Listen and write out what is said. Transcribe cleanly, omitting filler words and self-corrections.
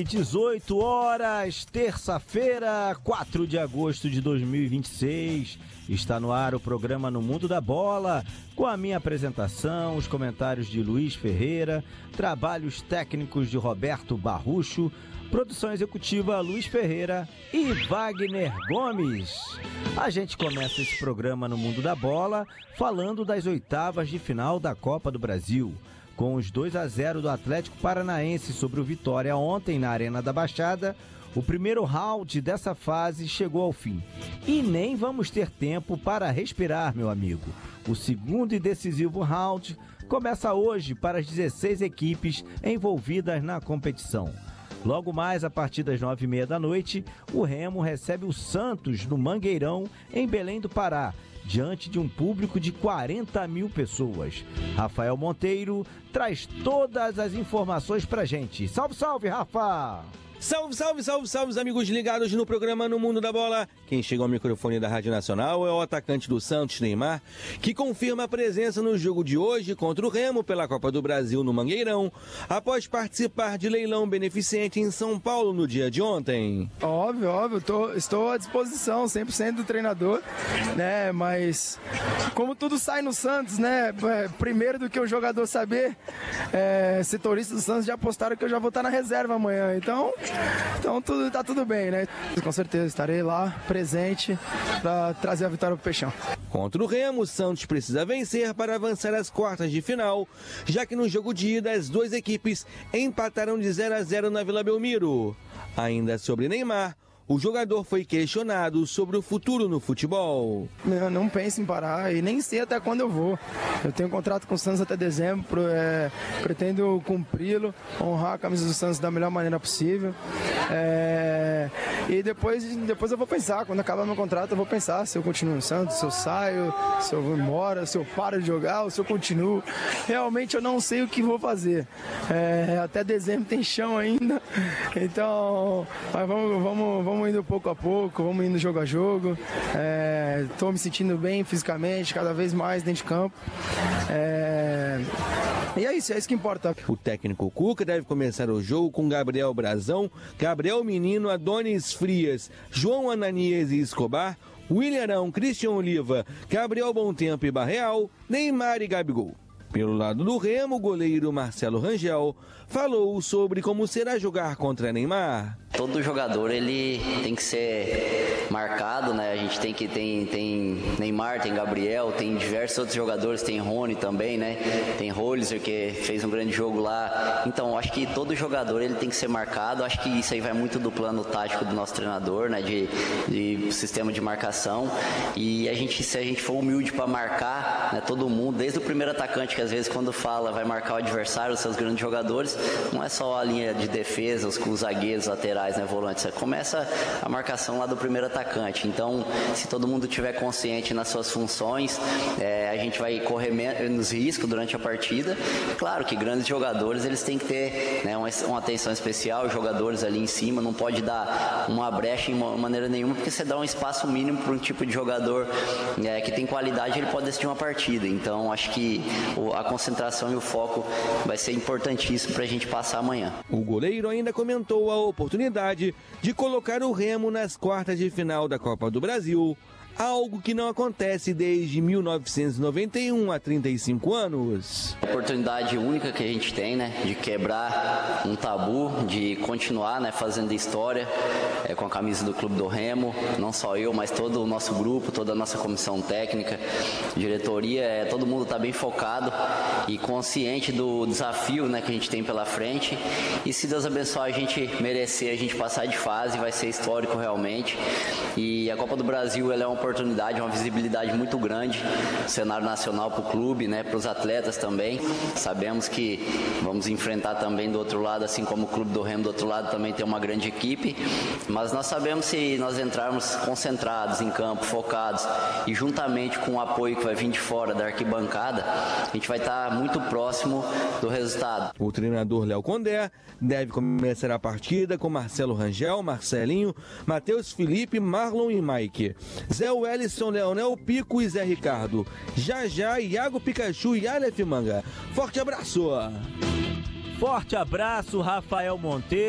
18 horas, terça-feira, 4 de agosto de 2026. Está no ar o programa No Mundo da Bola, com a minha apresentação, os comentários de Luiz Ferreira, trabalhos técnicos de Roberto Barrucho, produção executiva Luiz Ferreira e Wagner Gomes. A gente começa esse programa No Mundo da Bola falando das oitavas de final da Copa do Brasil. Com os 2-0 do Atlético Paranaense sobre o Vitória ontem na Arena da Baixada, o primeiro round dessa fase chegou ao fim. E nem vamos ter tempo para respirar, meu amigo. O segundo e decisivo round começa hoje para as 16 equipes envolvidas na competição. Logo mais, a partir das 9h30 da noite, o Remo recebe o Santos no Mangueirão, em Belém do Pará, diante de um público de 40 mil pessoas. Rafael Monteiro traz todas as informações pra gente. Salve, salve, Rafa! Salve, salve, salve, salve, os amigos ligados no programa No Mundo da Bola. Quem chega ao microfone da Rádio Nacional é o atacante do Santos, Neymar, que confirma a presença no jogo de hoje contra o Remo pela Copa do Brasil no Mangueirão, após participar de leilão beneficente em São Paulo no dia de ontem. Óbvio, estou à disposição, 100% do treinador, né, mas como tudo sai no Santos, né, primeiro do que o jogador saber, setoristas do Santos já apostaram que eu já vou estar na reserva amanhã, então tá tudo bem, né? Com certeza estarei lá, presente, para trazer a vitória pro Peixão. Contra o Remo, o Santos precisa vencer para avançar às quartas de final, já que no jogo de ida as duas equipes empataram de 0-0 na Vila Belmiro. Ainda sobre Neymar, o jogador foi questionado sobre o futuro no futebol. Eu não penso em parar e nem sei até quando eu vou. Eu tenho um contrato com o Santos até dezembro, pretendo cumpri-lo, honrar a camisa do Santos da melhor maneira possível. E depois eu vou pensar, quando acabar meu contrato eu vou pensar se eu continuo no Santos, se eu saio, se eu vou embora, se eu paro de jogar ou se eu continuo. Realmente eu não sei o que vou fazer. Até dezembro tem chão ainda, então mas vamos indo pouco a pouco, vamos indo jogo a jogo. Estou me sentindo bem fisicamente, cada vez mais dentro de campo. E é isso que importa. O técnico Cuca deve começar o jogo com Gabriel Brazão, Gabriel Menino, Adonis Frias, João Ananias e Escobar, William Arão, Christian Oliva, Gabriel Bontempo e Barreal, Neymar e Gabigol. Pelo lado do Remo, o goleiro Marcelo Rangel falou sobre como será jogar contra Neymar. Todo jogador ele tem que ser marcado, né? A gente tem Neymar, tem Gabriel, tem diversos outros jogadores, tem Rony também, né? Tem Hollister que fez um grande jogo lá. Então, acho que todo jogador ele tem que ser marcado. Acho que isso aí vai muito do plano tático do nosso treinador, né? De sistema de marcação. E se a gente for humilde para marcar, né, todo mundo, desde o primeiro atacante, que às vezes quando fala vai marcar o adversário, os seus grandes jogadores, não é só a linha de defesa, os zagueiros, laterais, né, volantes. Começa a marcação lá do primeiro atacante. Então, se todo mundo estiver consciente nas suas funções, a gente vai correr menos risco durante a partida. Claro que grandes jogadores, eles têm que ter, né, uma atenção especial, os jogadores ali em cima, não pode dar uma brecha de maneira nenhuma, porque você dá um espaço mínimo para um tipo de jogador que tem qualidade, ele pode decidir uma partida. Então, acho que a concentração e o foco vai ser importantíssimo para a gente passar amanhã. O goleiro ainda comentou a oportunidade de colocar o Remo nas quartas de final da Copa do Brasil, algo que não acontece desde 1991, há 35 anos. Oportunidade única que a gente tem, né, de quebrar um tabu, de continuar, né, fazendo história com a camisa do Clube do Remo, não só eu, mas todo o nosso grupo, toda a nossa comissão técnica, diretoria, todo mundo está bem focado e consciente do desafio, né, que a gente tem pela frente, e se Deus abençoar a gente merecer, a gente passar de fase, vai ser histórico realmente. E a Copa do Brasil, ela é uma oportunidade, uma visibilidade muito grande no cenário nacional para o clube, né, para os atletas também. Sabemos que vamos enfrentar também do outro lado, assim como o Clube do Remo do outro lado também tem uma grande equipe, mas nós sabemos se nós entrarmos concentrados em campo, focados e juntamente com o apoio que vai vir de fora da arquibancada, a gente vai estar muito próximo do resultado. O treinador Léo Condé deve começar a partida com Marcelo Rangel, Marcelinho, Matheus Felipe, Marlon e Mike, Zé Wellison, Leonel Pico e Zé Ricardo, Jajá, Iago Pikachu e Aleph Manga. Forte abraço! Forte abraço, Rafael Monteiro.